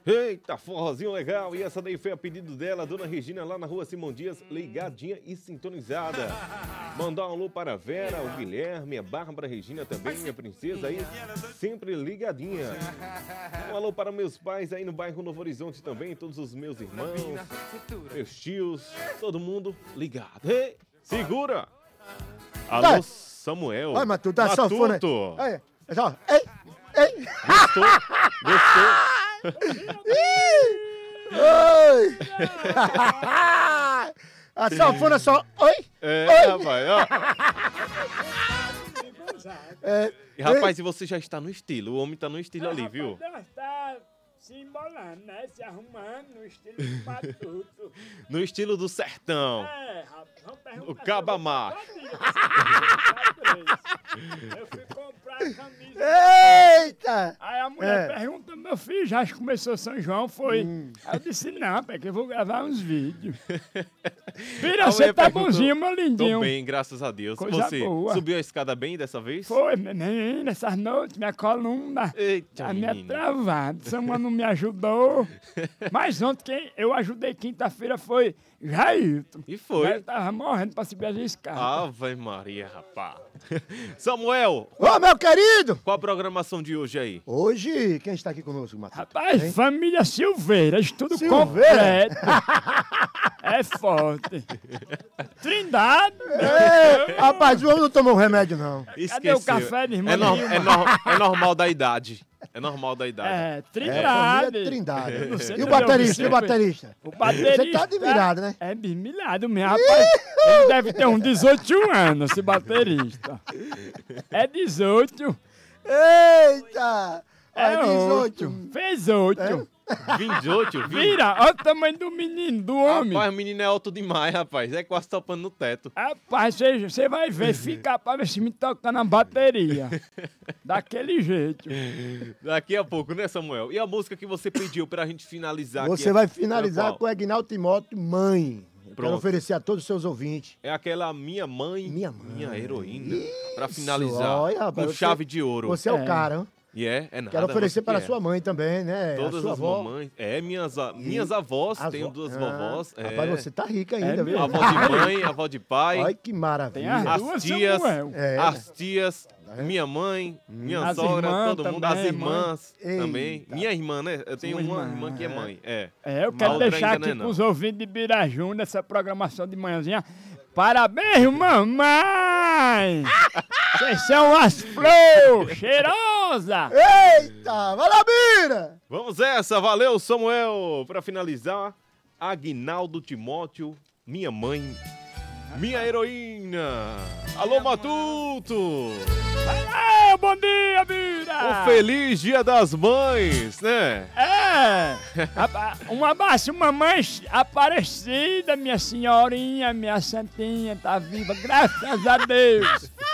Eita, forrozinho legal. E essa daí foi a pedido dela, Dona Regina, lá na rua Simão Dias, ligadinha e sintonizada. Mandar um alô para a Vera, o Guilherme, a Bárbara Regina também, minha princesa aí, sempre ligadinha. Um alô para meus pais aí no bairro Novo Horizonte também, todos os meus irmãos, meus tios, todo mundo ligado. Ei, segura! Alô, Samuel. Olha, mas tu tá Matuto. sofrendo. Olha, só. Ei! Gostou? Gostou? Oi! A sanfona só. Oi! É, Oi! rapaz, ó. É, E, rapaz, e você já está no estilo, o homem tá no estilo ali, viu? Nós tá se embolando, né? Se arrumando no estilo de Matuto. No estilo do sertão. Rapaz, vamos perguntar. O Caba Macho. Eu fui comprar a camisa. Eita! Aí a mulher pergunta, meu filho, já começou São João, foi? Aí eu disse, não, porque eu vou gravar uns vídeos. Vira, A você mulher tá perguntou, bonzinho, meu lindinho. Tô bem, graças a Deus. Coisa Você boa. subiu a escada bem dessa vez? Foi, menina, essas noites, minha coluna Eita, a minha menina. travada. Samuel não me ajudou. Mas ontem quem eu ajudei quinta-feira foi Jailton. E foi. Jailton tava morrendo pra subir as escadas. Ave Maria, rapaz. Samuel, Ô, meu querido! qual a programação de hoje aí? Hoje, quem está aqui conosco, Matheus? Rapaz, família Silveira, estudo Silveira? completo. É forte. Trindade. Rapaz, o homem não tomou um remédio, não. Cadê o café de irmã É, Nilma? é normal da idade. É normal da idade. É, Família Trindade. Trindade. Não sei E o onde baterista? eu E o baterista? O baterista... Você tá admirado, né? É admirado mesmo, rapaz. Ele deve ter uns 18 anos, esse baterista. É 18. Eita! É Ai, 18. 18. Fez 8. 28, 20. Vira, olha o tamanho do menino, do homem. Rapaz, o menino é alto demais, rapaz. É quase topando no teto. Rapaz, você vai ver, fica pra ver se me toca na bateria. Daquele jeito. Daqui a pouco, né, Samuel? E a música que você pediu pra gente finalizar aqui? Você vai finalizar qual? com o Agnaldo Timóteo, mãe. Eu quero Pronto. oferecer a todos os seus ouvintes. É aquela minha mãe, Minha mãe. minha heroína. Pra Isso, finalizar. olha, rapaz, com você- chave de ouro. Você é o cara, hein? E é nada. Quero oferecer você para a que sua mãe também, né? Todas a sua as avó. mamães. É, minhas avós, As tenho vó- duas Ah, vovós. Rapaz, você tá rica ainda, É viu? Avó de mãe, avó de pai. Olha que Tem maravilha. as As duas, tias, Samuel. É. as tias, minha mãe, minha As sogra, irmãs todo mundo, também, as irmãs mãe. também. Eita. Minha irmã, né? Eu tenho Sua uma irmã, irmã que é mãe. É. É, eu quero Outra deixar ainda aqui não é, pros ouvintes de Birajum, nessa programação de manhãzinha. Parabéns, mamãe! Vocês são as flores cheirosas! Eita, vai lá, Bira! Vamos essa, valeu, Samuel. Pra finalizar, Aguinaldo Timóteo, minha mãe, minha heroína. Alô, Matuto! Ei, bom dia, Bira! Um feliz Dia das Mães, né? É! Um abraço, mamãe Aparecida, minha senhorinha, minha santinha, tá viva, graças a Deus!